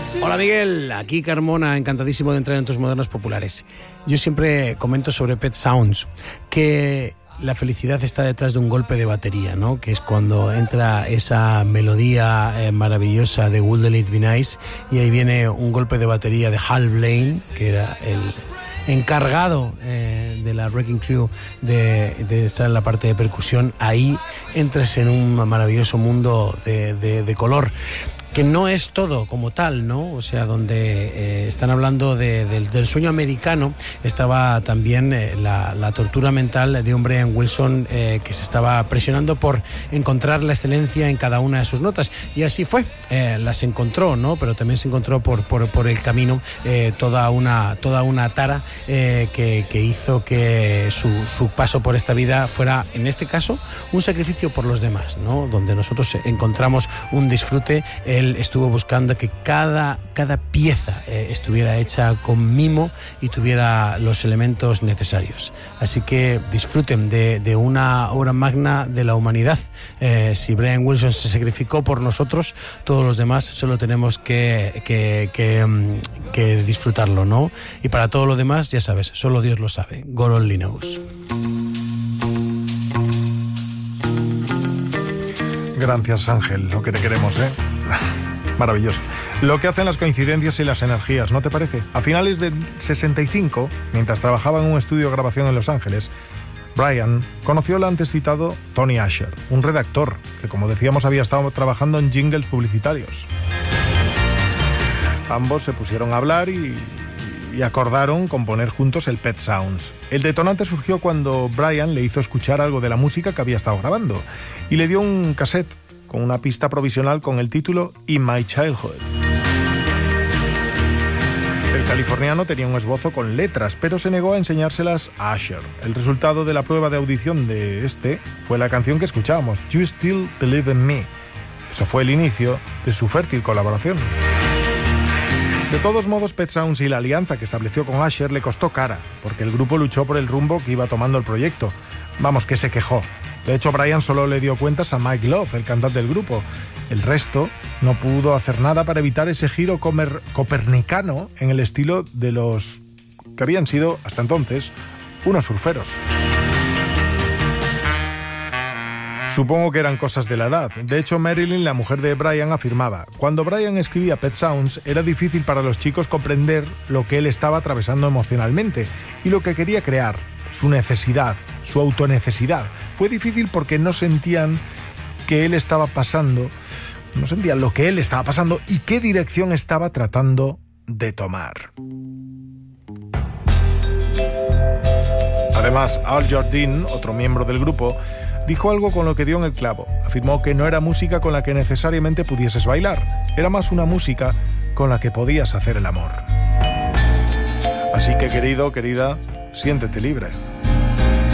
Hola Miguel, aquí Carmona, encantadísimo de entrar en tus modernos populares. Yo siempre comento sobre Pet Sounds, que la felicidad está detrás de un golpe de batería, ¿no? Que es cuando entra esa melodía maravillosa de Wouldn't It Be Nice, y ahí viene un golpe de batería de Hal Blaine, que era el encargado de la Wrecking Crew de estar en la parte de percusión. Ahí entras en un maravilloso mundo de color, que no es todo como tal, ¿no? O sea, donde están hablando del sueño americano, estaba también la tortura mental de un Brian Wilson que se estaba presionando por encontrar la excelencia en cada una de sus notas, y así fue, las encontró, ¿no? Pero también se encontró por el camino toda una tara que hizo que su paso por esta vida fuera, en este caso, un sacrificio por los demás, ¿no? Donde nosotros encontramos un disfrute. Él estuvo buscando que cada pieza estuviera hecha con mimo y tuviera los elementos necesarios. Así que disfruten de una obra magna de la humanidad. Si Brian Wilson se sacrificó por nosotros, todos los demás solo tenemos que disfrutarlo, ¿no? Y para todo lo demás, ya sabes, solo Dios lo sabe. God only knows. Gracias, Ángel, lo que te queremos, ¿eh? Maravilloso. Lo que hacen las coincidencias y las energías, ¿no te parece? A finales del 65, mientras trabajaba en un estudio de grabación en Los Ángeles, Brian conoció al antes citado Tony Asher, un redactor que, como decíamos, había estado trabajando en jingles publicitarios. Ambos se pusieron a hablar y acordaron componer juntos el Pet Sounds. El detonante surgió cuando Brian le hizo escuchar algo de la música que había estado grabando y le dio un cassette con una pista provisional con el título In My Childhood. El californiano tenía un esbozo con letras, pero se negó a enseñárselas a Asher. El resultado de la prueba de audición de este fue la canción que escuchábamos, You Still Believe in Me. Eso fue el inicio de su fértil colaboración. De todos modos, Pet Sounds y la alianza que estableció con Asher le costó cara, porque el grupo luchó por el rumbo que iba tomando el proyecto. Vamos, que se quejó. De hecho, Brian solo le dio cuentas a Mike Love, el cantante del grupo. El resto no pudo hacer nada para evitar ese giro copernicano en el estilo de los que habían sido, hasta entonces, unos surferos. Supongo que eran cosas de la edad. De hecho, Marilyn, la mujer de Brian, afirmaba: cuando Brian escribía Pet Sounds, era difícil para los chicos comprender lo que él estaba atravesando emocionalmente y lo que quería crear, su necesidad, su autonecesidad. Fue difícil porque no sentían que él estaba pasando, no sentían lo que él estaba pasando y qué dirección estaba tratando de tomar. Además, Al Jardine, otro miembro del grupo, dijo algo con lo que dio en el clavo. Afirmó que no era música con la que necesariamente pudieses bailar, era más una música con la que podías hacer el amor. Así que, querido, querida, siéntete libre.